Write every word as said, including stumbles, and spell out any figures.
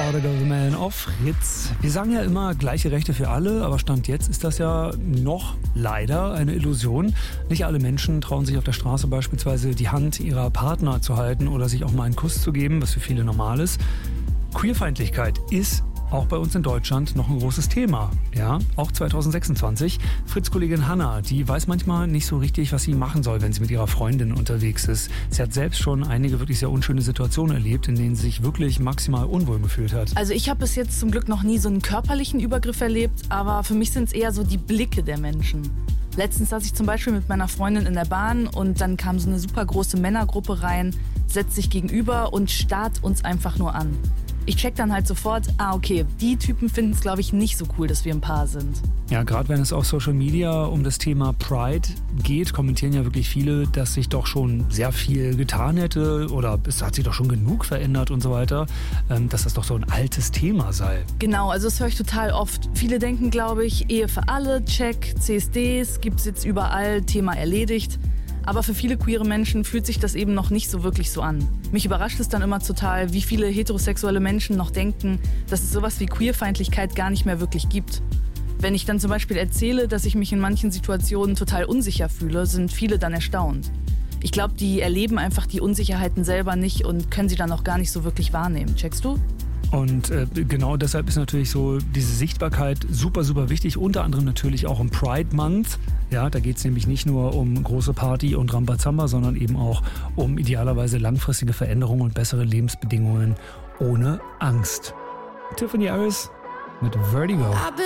Part of the Man auf Fritz. Wir sagen ja immer gleiche Rechte für alle, aber Stand jetzt ist das ja noch leider eine Illusion. Nicht alle Menschen trauen sich auf der Straße beispielsweise die Hand ihrer Partner zu halten oder sich auch mal einen Kuss zu geben, was für viele normal ist. Queerfeindlichkeit ist auch bei uns in Deutschland noch ein großes Thema. Ja, auch zwanzig sechsundzwanzig. Fritz-Kollegin Hannah, die weiß manchmal nicht so richtig, was sie machen soll, wenn sie mit ihrer Freundin unterwegs ist. Sie hat selbst schon einige wirklich sehr unschöne Situationen erlebt, in denen sie sich wirklich maximal unwohl gefühlt hat. Also ich habe bis jetzt zum Glück noch nie so einen körperlichen Übergriff erlebt, aber für mich sind es eher so die Blicke der Menschen. Letztens saß ich zum Beispiel mit meiner Freundin in der Bahn und dann kam so eine super große Männergruppe rein, setzt sich gegenüber und starrt uns einfach nur an. Ich check dann halt sofort, ah okay, die Typen finden es, glaube ich, nicht so cool, dass wir ein Paar sind. Ja, gerade wenn es auf Social Media um das Thema Pride geht, kommentieren ja wirklich viele, dass sich doch schon sehr viel getan hätte oder es hat sich doch schon genug verändert und so weiter, dass das doch so ein altes Thema sei. Genau, also das höre ich total oft. Viele denken, glaube ich, Ehe für alle, check, C S Ds, gibt's jetzt überall, Thema erledigt. Aber für viele queere Menschen fühlt sich das eben noch nicht so wirklich so an. Mich überrascht es dann immer total, wie viele heterosexuelle Menschen noch denken, dass es sowas wie Queerfeindlichkeit gar nicht mehr wirklich gibt. Wenn ich dann zum Beispiel erzähle, dass ich mich in manchen Situationen total unsicher fühle, sind viele dann erstaunt. Ich glaube, die erleben einfach die Unsicherheiten selber nicht und können sie dann auch gar nicht so wirklich wahrnehmen. Checkst du? Und äh, genau deshalb ist natürlich so diese Sichtbarkeit super, super wichtig. Unter anderem natürlich auch im Pride Month. Ja, da geht es nämlich nicht nur um große Party und Rambazamba, sondern eben auch um idealerweise langfristige Veränderungen und bessere Lebensbedingungen ohne Angst. Tiffany Harris mit Vertigo.